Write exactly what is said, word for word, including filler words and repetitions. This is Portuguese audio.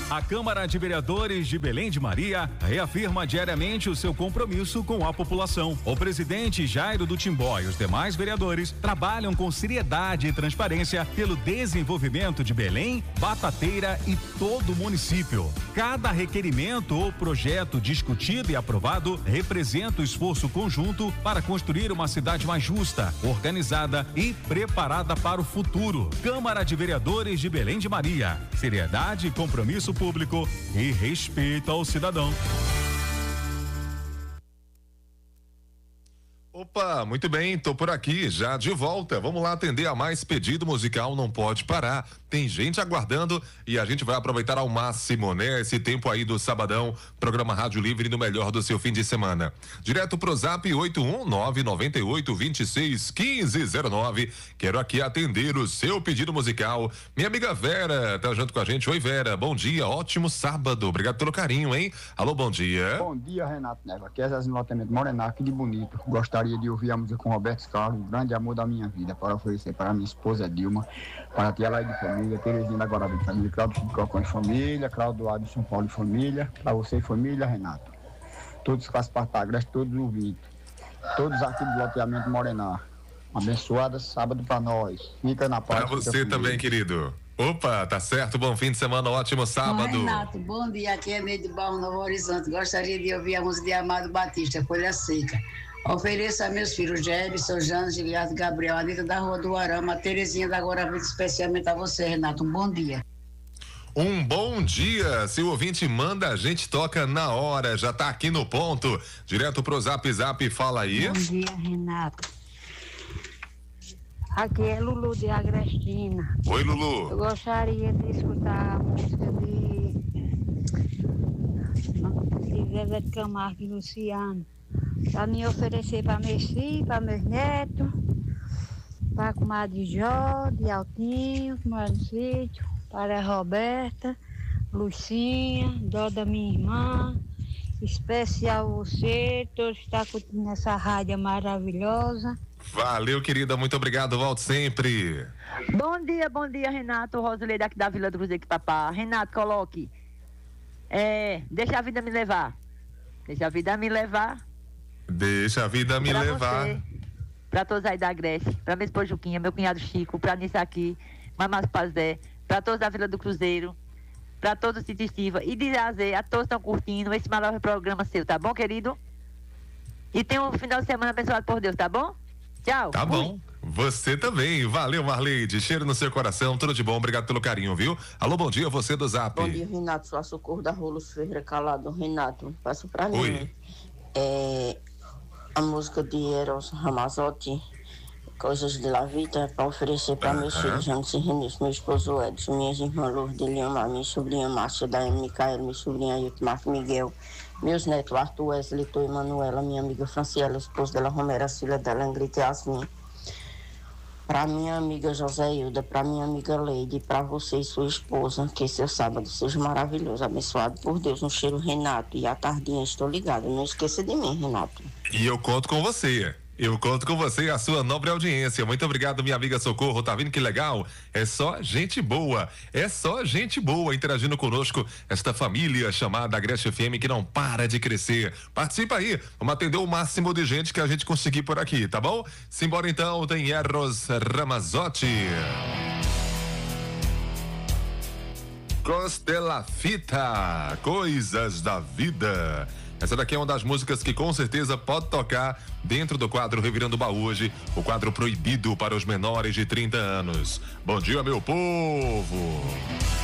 A Câmara de Vereadores de Belém de Maria reafirma diariamente o seu compromisso com a população. O presidente Jairo do Timbó e os demais vereadores trabalham com seriedade e transparência pelo desenvolvimento de Belém, Batateira e todo o município. Cada requerimento ou projeto discutido e aprovado representa o esforço conjunto para construir uma cidade mais justa, organizada e preparada para o futuro. Câmara de Vereadores de Belém de Maria. Seriedade, compromisso público e respeito ao cidadão. Opa, muito bem, tô por aqui, já de volta. Vamos lá atender a mais pedido musical, não pode parar. Tem gente aguardando e a gente vai aproveitar ao máximo, né? Esse tempo aí do sabadão, programa Rádio Livre no melhor do seu fim de semana. Direto pro zap oito um nove nove oito, dois seis, um cinco zero nove. Quero aqui atender o seu pedido musical. Minha amiga Vera tá junto com a gente. Oi, Vera, bom dia, ótimo sábado. Obrigado pelo carinho, hein? Alô, bom dia. Bom dia, Renato Neva. Aqui é Zé Loteamento Morená, aqui de Bonito. Gostaria de ouvir a música com Roberto Carlos, o grande amor da minha vida, para oferecer para minha esposa Dilma, para a tia Laide de família, Terezinha da Guarabira de família, Claudio Chicocó em família, Claudio Ado de São Paulo em família, para você e família, Renato. Todos fazem parte da Agreste, todos ouvintes, todos aqui do Loteamento Morená. Abençoada sábado para nós. Fica na paz. Para você também, querido. Opa, tá certo, bom fim de semana, ótimo sábado. Bom, Renato, bom dia, aqui é Neide Barro, Novo Horizonte. Gostaria de ouvir a música de Amado Batista, Folha Seca. Ofereço a meus filhos Jebson, Jana, Giliardo, Gabriel, Anitta da Rua do Arama, Terezinha da Guarabira, especialmente a você, Renato. Um bom dia. Um bom dia, se o ouvinte manda, a gente toca na hora, já tá aqui no ponto. Direto pro Zap Zap, fala aí. Bom dia, Renato. Aqui é Lulu de Agrestina. Oi, Lulu. Eu gostaria de escutar a música de, de Zezé de Camargo e Luciano, para me oferecer para meus filhos, para meus netos, para a comadre Jó, de Altinho, que mora no sítio, para a Roberta, Lucinha, dó da minha irmã, especial você, todos que estão curtindo essa rádio maravilhosa. Valeu, querida, muito obrigado, volte sempre. Bom dia, bom dia, Renato, Rosileide aqui da Vila do Cruzeiro de Papá. Renato, coloque, é, deixa a vida me levar, deixa a vida me levar. Deixa a vida me pra levar. Você, pra todos aí da Grécia, pra minha esposa Juquinha, meu cunhado Chico, pra Nissa aqui, Mamás Pazé, pra todos da Vila do Cruzeiro, pra todos de Estiva e de Azer, a todos estão curtindo esse maravilhoso programa seu, tá bom, querido? E tem um final de semana abençoado por Deus, tá bom? Tchau. Tá bom. Você também. Valeu, Marleide. Cheiro no seu coração, tudo de bom. Obrigado pelo carinho, viu? Alô, bom dia, você do Zap. Bom dia, Renato. Sou a Socorro da Rolos Ferreira Calado. Renato, passo pra mim. Oi. É, a música de Eros Ramazotti, Coisas de La Vida, para oferecer para uh-huh. meus filhos, Janice Renis, meu esposo Edson, minhas irmãs Lourdes de Liamar, minha sobrinha Márcia, Daiane Micael, minha sobrinha Ailton Marco Miguel, meus netos Arthur, Wesley, Tô e Manuela, minha amiga Franciela, esposa dela Romera, filha dela Ingrid Yasmin, para minha amiga José Hilda, para minha amiga Leide, para você e sua esposa, que seu sábado seja maravilhoso, abençoado por Deus, no cheiro Renato, e à tardinha estou ligado, não esqueça de mim, Renato. E eu conto com você. Eu conto com você e a sua nobre audiência. Muito obrigado, minha amiga Socorro. Tá vendo que legal? É só gente boa. É só gente boa interagindo conosco. Esta família chamada Agreste F M que não para de crescer. Participa aí. Vamos atender o máximo de gente que a gente conseguir por aqui, tá bom? Simbora então, tem Eros Ramazotti. Costela Fita, Coisas da Vida. Essa daqui é uma das músicas que com certeza pode tocar dentro do quadro Revirando o Baú hoje, o quadro proibido para os menores de trinta anos. Bom dia, meu povo!